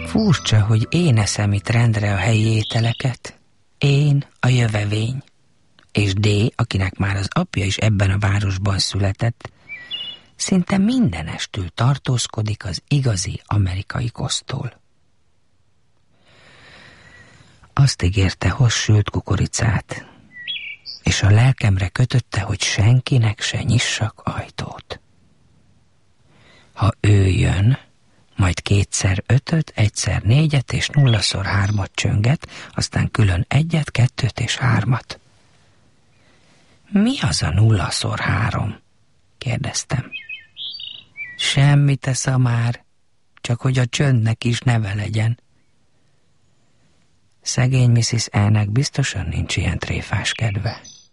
Furcsa, hogy én eszem itt rendre a helyi ételeket. Én, a jövevény. És D, akinek már az apja is ebben a városban született, szinte mindenestül tartózkodik az igazi amerikai kosztól. Azt ígérte, hoz sült kukoricát, és a lelkemre kötötte, hogy senkinek se nyissak ajtót. Ha ő jön, majd 2x5-öt, 1x4-et és 0x3-at csönget, aztán külön 1-et, 2-t és 3-at. Mi az a 0x3? Kérdeztem. Semmi tesza már, csak hogy a csöndnek is neve legyen. Szegény Mrs. E-nek biztosan nincs ilyen tréfás kedve.